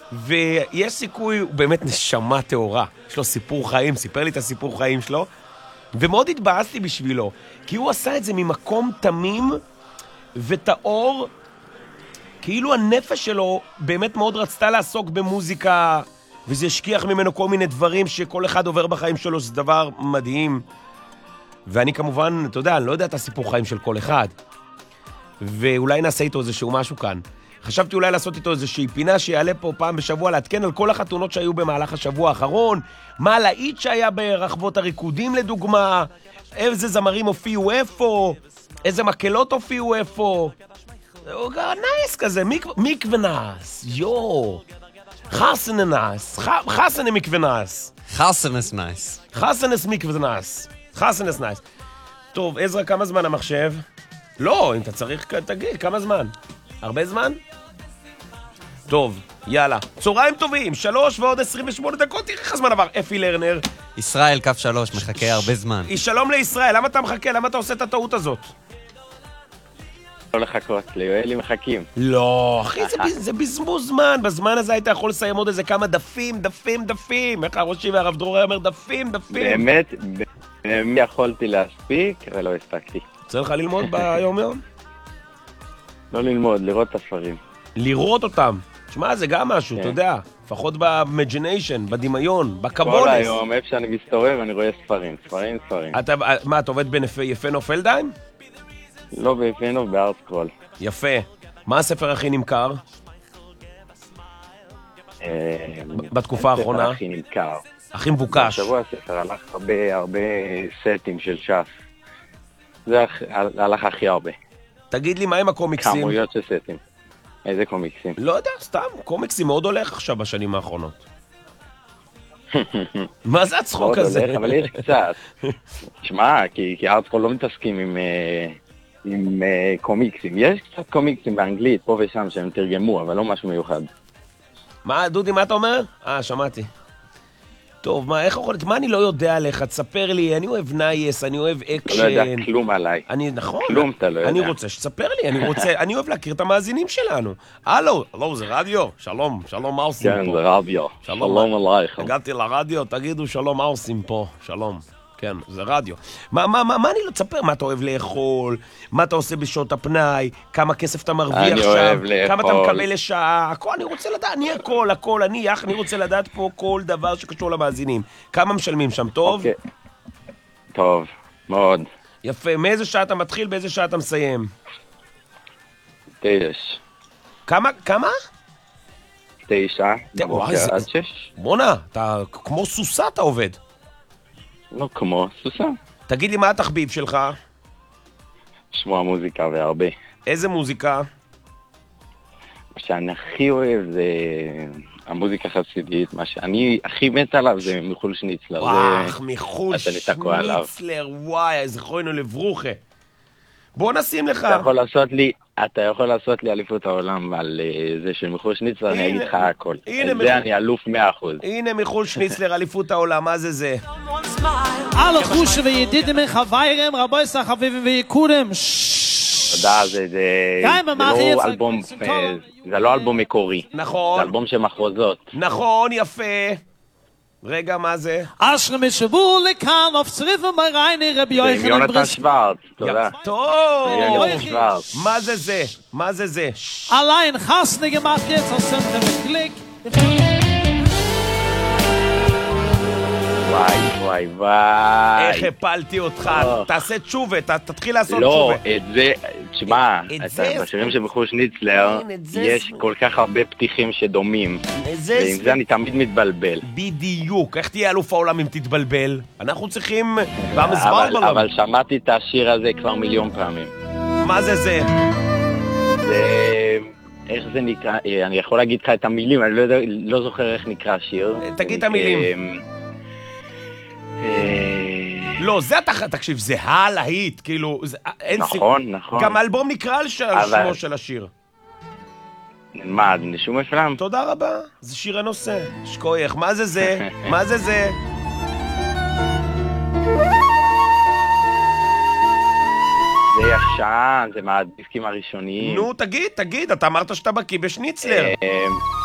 ויש סיכוי, הוא באמת נשמה תאורה. יש לו סיפור חיים, סיפר לי את הסיפור חיים שלו, ומאוד התבאסתי בשבילו, כי הוא עשה את זה ממקום תמים וטהור, כאילו הנפש שלו באמת מאוד רצתה לעסוק במוזיקה, וזה השכיח ממנו כל מיני דברים שכל אחד עובר בחיים שלו, זה דבר מדהים. ואני כמובן, אתה יודע, אני לא יודע את הסיפור חיים של כל אחד, ואולי נעשה איתו איזשהו משהו כאן. חשבתי אולי לעשות איתו איזושהי פינה שיעלה פה פעם בשבוע, לעדכן על כל החתונות שהיו במהלך השבוע האחרון, מה להיט שהיה ברחבות הריקודים לדוגמה, איזה זמרים הופיעו איפה, איזה מקהלות הופיעו איפה. נייס כזה, מיק ונאס, יו. חסן נאס, חסן מיק ונאס. חסנס נייס. חסנס מיק ונאס. חסנס נייס. טוב, עזרא, כמה זמן המחשב? לא, אם אתה צריך, תגיד, כמה זמן? הרבה זמן? טוב, יאללה. צהריים טובים, 3 ועוד 28 דקות, תראה איך הזמן עבר. אפי לרנר. ישראל קו 3, מחכה הרבה זמן. שלום לישראל, למה אתה מחכה? למה אתה עושה את הטעות הזאת? לא לחכות, ליואלי מחכים. לא, אחי, זה בזבוז זמן. בזמן הזה היית יכול לסיים עוד איזה כמה דפים. איך הראשי והרב דרור אומר דפים. באמת, יכולתי להספיק, אבל לא הספקתי. צריך לך ללמוד ביום יום? לא ללמוד, לראות את הספרים. לראות אותם. תשמע, זה גם משהו, אתה יודע. לפחות באימג'יניישן, בדמיון, בקבונס. כל היום, איפה שאני מסתובב, אני רואה ספרים. מה, אתה עובד ביפנו פלדהיים? לא ביפנו, בארטסקרול. יפה. מה הספר הכי נמכר? בתקופה האחרונה? הספר הכי נמכר. הכי מבוקש. בשבוע הספר הלך הרבה סטים של שף. זה הלך הכי הרבה. תגיד לי, מה עם הקומיקסים? כמויות של סטים. איזה קומיקסים? לא יודע, סתם. קומיקסים מאוד הולך עכשיו בשנים האחרונות. מה זה הצחוק הזה? אבל יש קצת. תשמע, כי ארטסקרול לא מתעסקים עם קומיקסים. יש קצת קומיקסים באנגלית, פה ושם, שהם תרגמו, אבל לא משהו מיוחד. מה, דודי, מה אתה אומר? שמעתי. טוב, מה, איך יכול להיות? מה אני לא יודע עליך? תספר לי, אני אוהב נייס, אני אוהב אקשן. לא יודע כלום עליי. נכון. כלום אתה לא יודע. אני רוצה שתספר לי, אני אוהב להכיר את המאזינים שלנו. הלו, זה רדיו? שלום, מה עושים פה? כן, זה רדיו. שלום עלייך. הגעתי לרדיו, תגידו שלום, מה עושים פה? שלום. כן, זה רדיו. מה אני לא תספר? מה אתה אוהב לאכול? מה אתה עושה בשעות הפנאי? כמה כסף אתה מרוויח שם? כמה אתה מקבל לשעה? הכל, אני רוצה לדעת, אני הכל, אני רוצה לדעת פה כל דבר שקשור למאזינים. כמה משלמים שם, טוב? טוב, מאוד. יפה, מאיזה שעה אתה מתחיל, באיזה שעה אתה מסיים? 9. כמה? 9, בבוקר עד 6. בונה, אתה כמו סוסה אתה עובד. לא כמו סוסה. תגיד לי, מה התחביב שלך? שמוע מוזיקה והרבה. איזה מוזיקה? מה שאני הכי אוהב זה המוזיקה החסידית. מה שאני הכי מת עליו זה מיכול שניצלר. מיכול שניצלר, וואי, זכרנו לברוכה. בוא נשים לך. אתה יכול לעשות לי אליפות העולם על זה של מיכול שניצלר, אני אגיד לך הכל. זה אני אלוף 100%. הנה מיכול שניצלר, אליפות העולם, מה זה? על חוש וידידים חוויירם, רבוי סחביבים ויקודם. תודה, זה לא אלבום מקורי. נכון. זה אלבום של מחרוזות. נכון, יפה. רגע, מה זה? אשרם ישבו לכאן, אופצריפם ברייני רבי יוחנן יונתן שוורץ, תודה. טוב. יונתן שוורץ. מה זה? allein hasne gemacht jetzt aus dem Klick. וואי. איך הפלתי אותך? תעשה תשובה, תתחיל לעשות לא, תשובה. את זה, תשמע, בשירים של מיכול שניצלר, יש כל כך הרבה פתיחים שדומים, ועם זה אני תמיד מתבלבל. בדיוק, איך תהיה אלוף העולם אם תתבלבל? אנחנו צריכים... אבל שמעתי את השיר הזה כבר מיליון פעמים. מה זה? זה... איך זה נקרא? אני יכול להגיד לך את המילים, אני לא זוכר איך נקרא השיר. תגיד את המילים. לא, זה תקשיב, זה הלהיט, כאילו, נכון. גם האלבום נקרא על שמו של השיר. מה, נשום אפלם? תודה רבה, זה שיר הנושא. שכוייך, מה זה? זה ישן, זה מהדיסקים הראשוניים. נו, תגיד, אתה אמרת שאתה בקיא בשניצלר.